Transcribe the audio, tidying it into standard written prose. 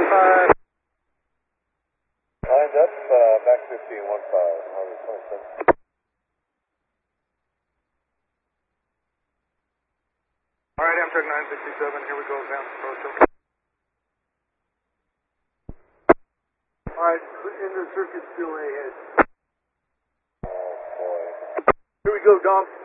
Lined up, back 50 and 15, Harvey 27. All right, Amtrak 967, here we go, advance approach. All right, in the circuit still ahead. Oh, boy. Here we go, Dom.